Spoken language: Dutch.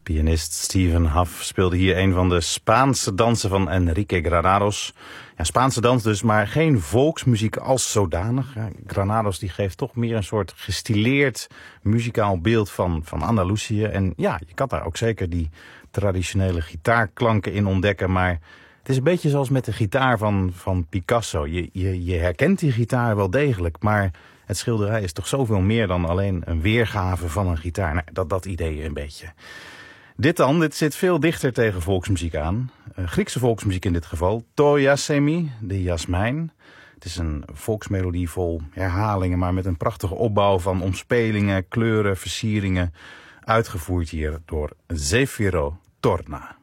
Pianist Steven Huff speelde hier een van de Spaanse dansen van Enrique Granados. Ja, Spaanse dans dus, maar geen volksmuziek als zodanig. Ja, Granados die geeft toch meer een soort gestileerd muzikaal beeld van Andalusië. En ja, je kan daar ook zeker die traditionele gitaarklanken in ontdekken. Maar het is een beetje zoals met de gitaar van Picasso. Je herkent die gitaar wel degelijk, maar het schilderij is toch zoveel meer dan alleen een weergave van een gitaar. Nou, dat idee een beetje. Dit zit veel dichter tegen volksmuziek aan. Griekse volksmuziek in dit geval. To Yasemi, de jasmijn. Het is een volksmelodie vol herhalingen, maar met een prachtige opbouw van omspelingen, kleuren, versieringen. Uitgevoerd hier door Zefiro Torna.